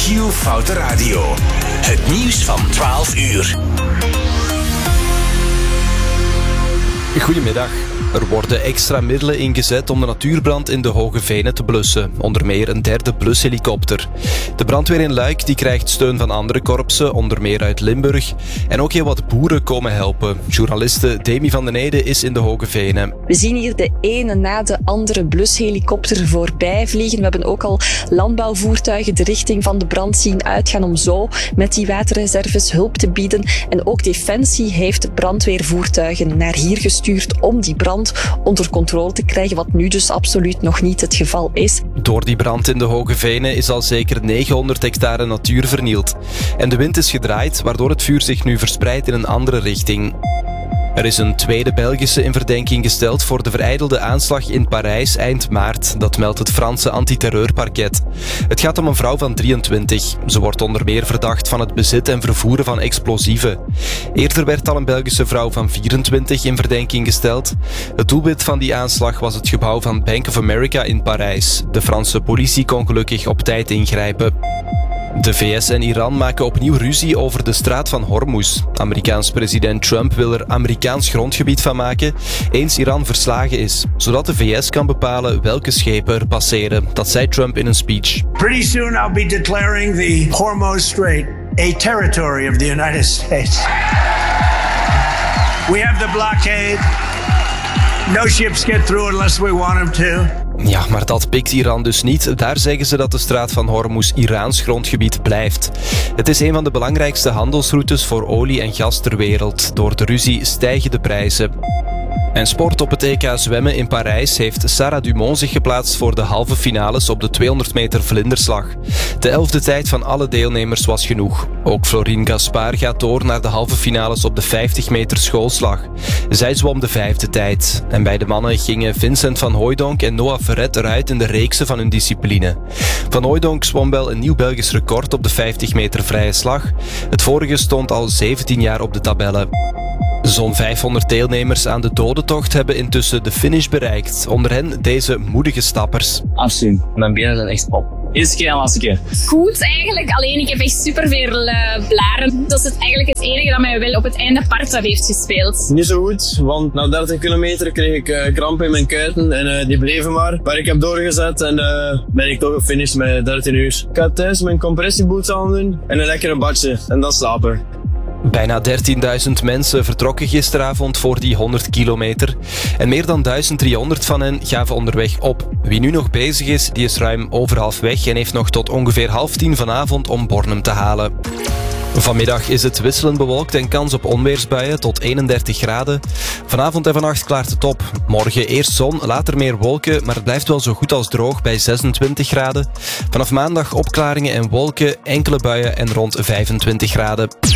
Q-Foute Radio. Het nieuws van 12 uur. Goedemiddag. Er worden extra middelen ingezet om de natuurbrand in de Hoge Venen te blussen. Onder meer een derde blushelikopter. De brandweer in Luik die krijgt steun van andere korpsen, onder meer uit Limburg. En ook heel wat boeren komen helpen. Journaliste Demi van den Ede is in de Hoge Venen. We zien hier de ene na de andere blushelikopter voorbij vliegen. We hebben ook al landbouwvoertuigen de richting van de brand zien uitgaan om zo met die waterreserves hulp te bieden. En ook Defensie heeft brandweervoertuigen naar hier gestuurd om die brand onder controle te krijgen, wat nu dus absoluut nog niet het geval is. Door die brand in de Hoge Venen is al zeker 900 hectare natuur vernield. En de wind is gedraaid, waardoor het vuur zich nu verspreidt in een andere richting. Er is een tweede Belgische in verdenking gesteld voor de verijdelde aanslag in Parijs eind maart. Dat meldt het Franse antiterreurparket. Het gaat om een vrouw van 23. Ze wordt onder meer verdacht van het bezit en vervoeren van explosieven. Eerder werd al een Belgische vrouw van 24 in verdenking gesteld. Het doelwit van die aanslag was het gebouw van Bank of America in Parijs. De Franse politie kon gelukkig op tijd ingrijpen. De VS en Iran maken opnieuw ruzie over de straat van Hormuz. Amerikaans president Trump wil er Amerikaans grondgebied van maken, eens Iran verslagen is, zodat de VS kan bepalen welke schepen er passeren. Dat zei Trump in een speech. Pretty soon I'll be declaring the Hormuz Strait a territory of the United States. We have the blockade. No ships get through unless we want them to. Ja, maar dat pikt Iran dus niet. Daar zeggen ze dat de straat van Hormuz Iraans grondgebied blijft. Het is een van de belangrijkste handelsroutes voor olie en gas ter wereld. Door de ruzie stijgen de prijzen. En sport op het EK zwemmen in Parijs heeft Sarah Dumont zich geplaatst voor de halve finales op de 200 meter vlinderslag. De 11e tijd van alle deelnemers was genoeg. Ook Florine Gaspard gaat door naar de halve finales op de 50 meter schoolslag. Zij zwom de 5e tijd. En bij de mannen gingen Vincent van Hooijdonk en Noah Verret eruit in de reeksen van hun discipline. Van Hooijdonk zwom wel een nieuw Belgisch record op de 50 meter vrije slag. Het vorige stond al 17 jaar op de tabellen. Zo'n 500 deelnemers aan de dodentocht hebben intussen de finish bereikt. Onder hen deze moedige stappers. Afzien, mijn benen zijn echt op. Eerste keer en laatste keer. Goed eigenlijk, alleen ik heb echt superveel blaren. Dat is het eigenlijk het enige dat mij wel op het einde part heeft gespeeld. Niet zo goed, want na 30 kilometer kreeg ik kramp in mijn kuiten en die bleven maar. Maar ik heb doorgezet en ben ik toch gefinished met 13 uur. Ik ga thuis mijn compressieboots aandoen en een lekkere badje en dan slapen. Bijna 13.000 mensen vertrokken gisteravond voor die 100 kilometer. En meer dan 1300 van hen gaven onderweg op. Wie nu nog bezig is, die is ruim over half weg en heeft nog tot ongeveer 9:30 vanavond om Bornem te halen. Vanmiddag is het wisselend bewolkt en kans op onweersbuien tot 31 graden. Vanavond en vannacht klaart het op. Morgen eerst zon, later meer wolken, maar het blijft wel zo goed als droog bij 26 graden. Vanaf maandag opklaringen en wolken, enkele buien en rond 25 graden.